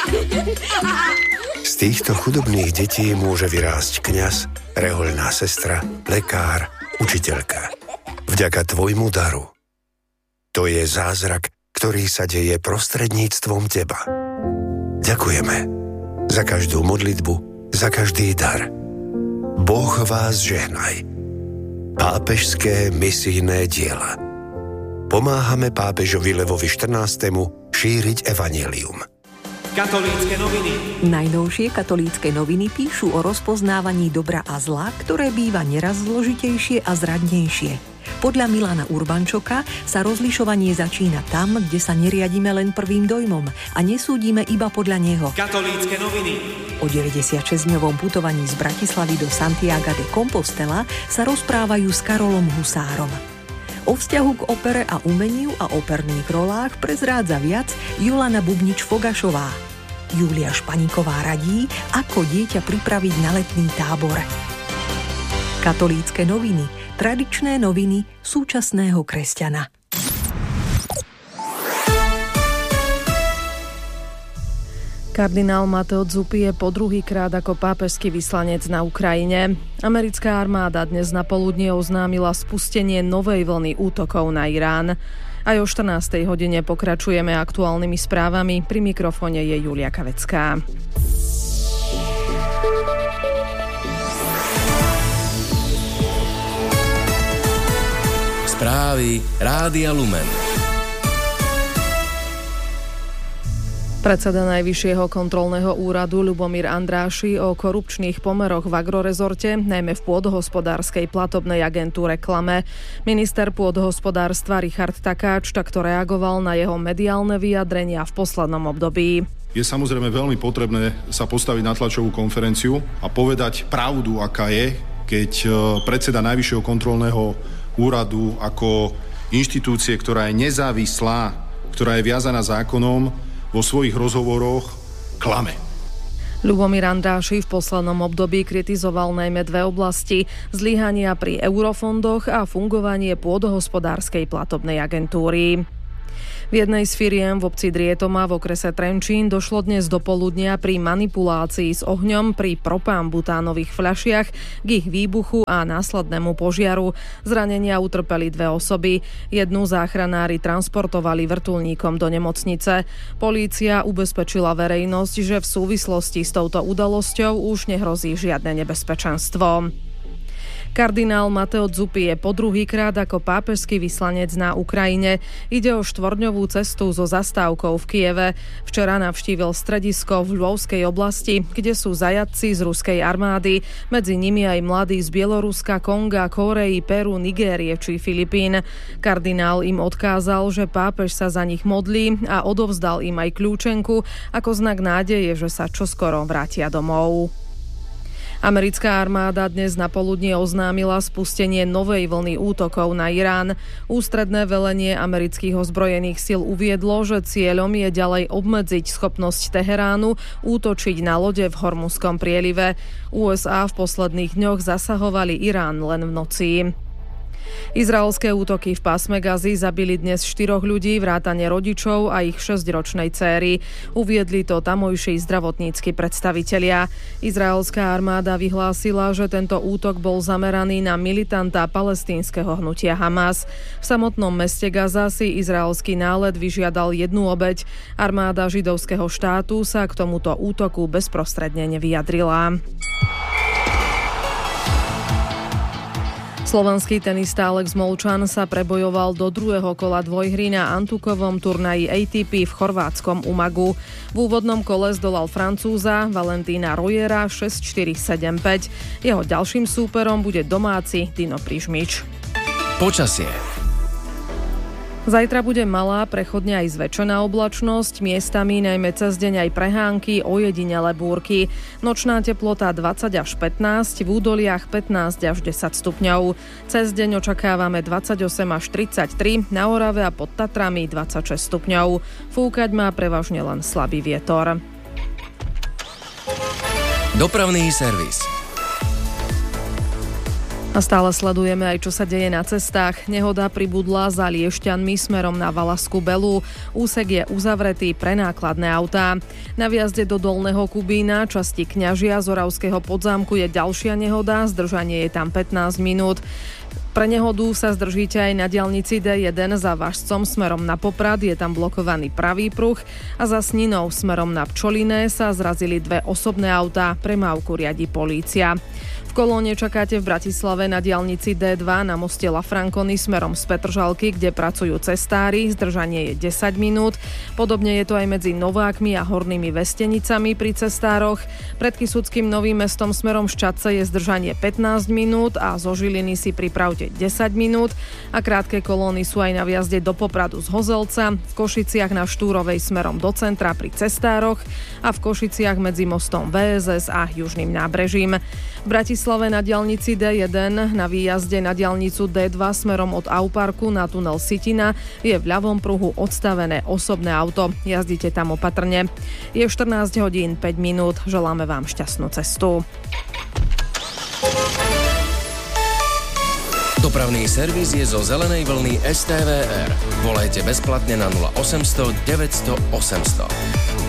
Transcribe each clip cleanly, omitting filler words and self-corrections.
Z týchto chudobných detí môže vyrásť kňaz, rehoľná sestra, lekár, učiteľka. Vďaka tvojmu daru. To je zázrak, ktorý sa deje prostredníctvom teba. Ďakujeme za každú modlitbu, za každý dar. Boh vás žehnaj. Pápežské misijné diela. Pomáhame pápežovi Levovi XIV. Šíriť evanjelium. Katolícke noviny. Najnovšie katolícke noviny píšu o rozpoznávaní dobra a zla, ktoré býva neraz zložitejšie a zradnejšie. Podľa Milana Urbančoka sa rozlišovanie začína tam, kde sa neriadíme len prvým dojmom a nesúdime iba podľa neho. Katolícke noviny. O 96-dňovom putovaní z Bratislavy do Santiaga de Compostela sa rozprávajú s Karolom Husárom. O vzťahu k opere a umeniu a operných rolách prezrádza viac Jolana Bubnič-Fogašová. Julia Španíková radí, ako dieťa pripraviť na letný tábor. Katolícke noviny. Tradičné noviny súčasného kresťana. Kardinál Matteo Zuppi je po druhýkrát ako pápežský vyslanec na Ukrajine. Americká armáda dnes na poludnie oznámila spustenie novej vlny útokov na Irán. Aj o 14. hodine pokračujeme aktuálnymi správami. Pri mikrofóne je Julia Kavecká. Správy Rádia Lumen. Predseda Najvyššieho kontrolného úradu Ľubomír Andráši o korupčných pomeroch v agrorezorte, najmä v pôdohospodárskej platobnej agentúre klame. Minister pôdohospodárstva Richard Takáč takto reagoval na jeho mediálne vyjadrenia v poslednom období. Je samozrejme veľmi potrebné sa postaviť na tlačovú konferenciu a povedať pravdu, aká je, keď predseda Najvyššieho kontrolného úradu ako inštitúcie, ktorá je nezávislá, ktorá je viazaná zákonom, vo svojich rozhovoroch klame. Ľubomír Andráši v poslednom období kritizoval najmä dve oblasti: zlyhania pri eurofondoch a fungovanie pôdohospodárskej platobnej agentúry. V jednej z firiem v obci Drietoma v okrese Trenčín došlo dnes do poludnia pri manipulácii s ohňom pri propán-butánových fľašiach k ich výbuchu a následnému požiaru. Zranenia utrpeli dve osoby. Jednu záchranári transportovali vrtuľníkom do nemocnice. Polícia ubezpečila verejnosť, že v súvislosti s touto udalosťou už nehrozí žiadne nebezpečenstvo. Kardinál Matteo Zuppi je po druhýkrát ako pápežský vyslanec na Ukrajine. Ide o 4-dňovú cestu so zastávkou v Kieve. Včera navštívil stredisko v Lvovskej oblasti, kde sú zajatci z ruskej armády, medzi nimi aj mladí z Bieloruska, Konga, Kórey, Peru, Nigérie či Filipín. Kardinál im odkázal, že pápež sa za nich modlí a odovzdal im aj kľúčenku ako znak nádeje, že sa čoskoro vrátia domov. Americká armáda dnes na poludnie oznámila spustenie novej vlny útokov na Irán. Ústredné velenie amerických ozbrojených síl uviedlo, že cieľom je ďalej obmedziť schopnosť Teheránu útočiť na lode v Hormuzskom prielive. USA v posledných dňoch zasahovali Irán len v noci. Izraelské útoky v pásme Gazy zabili dnes 4 ľudí, vrátane rodičov a ich 6-ročnej céry. Uviedli to tamojší zdravotnícki predstavitelia. Izraelská armáda vyhlásila, že tento útok bol zameraný na militanta palestínskeho hnutia Hamas. V samotnom meste Gaza si izraelský nálet vyžiadal jednu obeť. Armáda židovského štátu sa k tomuto útoku bezprostredne nevyjadrila. Slovenský tenista Alex Molčan sa prebojoval do druhého kola dvojhry na antukovom turnaji ATP v chorvátskom Umagu. V úvodnom kole zdolal Francúza Valentína Rojera 6-4, 7-5. Jeho ďalším súperom bude domáci Dino Prižmič. Počasie. Zajtra bude malá, prechodne aj zväčšená oblačnosť, miestami najmä cez deň aj prehánky, ojedinele búrky. Nočná teplota 20 až 15, v údoliach 15 až 10 stupňov. Cez deň očakávame 28 až 33, na Orave a pod Tatrami 26 stupňov. Fúkať má prevažne len slabý vietor. Dopravný servis. A stále sledujeme aj, čo sa deje na cestách. Nehoda pribudla za Liešťanmi smerom na Valašskú Belú. Úsek je uzavretý pre nákladné autá. Na vjazde do Dolného Kubína, časti Kňažia z Oravského Podzámku, je ďalšia nehoda. Zdržanie je tam 15 minút. Pre nehodu sa zdržíte aj na diaľnici D1 za Važcom smerom na Poprad, je tam blokovaný pravý pruh a za Sninou smerom na Pčoliné sa zrazili dve osobné autá, premávku riadi polícia. V kolóne čakáte v Bratislave na diaľnici D2 na moste La Franconi smerom z Petržalky, kde pracujú cestári, zdržanie je 10 minút. Podobne je to aj medzi Novákmi a Hornými Vestenicami pri cestároch. Pred Kysuckým Novým Mestom smerom Ščadce je zdržanie 15 minút a zo Žiliny si pripravte 10 minút. A krátke kolóny sú aj na vjazde do Popradu z Hozelca, v Košiciach na Štúrovej smerom do centra pri cestároch a v Košiciach medzi mostom VSS a Južným nábrežím. V Bratislave na diaľnici D1 na výjazde na diaľnicu D2 smerom od Auparku na tunel Sitina je v ľavom pruhu odstavené osobné auto. Jazdite tam opatrne. Je 14 hodín 5 minút. Želáme vám šťastnú cestu. Dopravný servis je zo zelenej vlny STVR. Volajte bezplatne na 0800 900 800.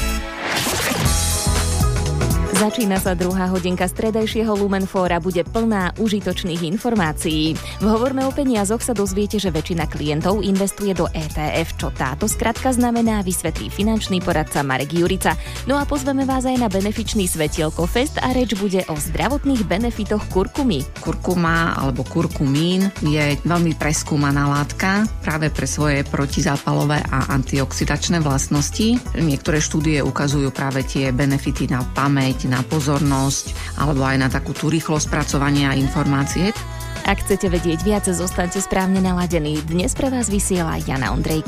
Začína sa druhá hodinka stredajšieho Lumenfóra, bude plná užitočných informácií. V Hovorme o peniazoch sa dozviete, že väčšina klientov investuje do ETF. Čo táto skratka znamená, vysvetlí finančný poradca Marek Jurica. No a pozveme vás aj na benefičný Svetielko Fest a reč bude o zdravotných benefitoch kurkumy. Kurkuma alebo kurkumín je veľmi preskúmaná látka práve pre svoje protizápalové a antioxidačné vlastnosti. Niektoré štúdie ukazujú práve tie benefity na pamäť, na pozornosť alebo aj na takú tú rýchlosť spracovania informácie. Ak chcete vedieť viac, zostaňte správne naladení. Dnes pre vás vysiela Jana Ondrejko.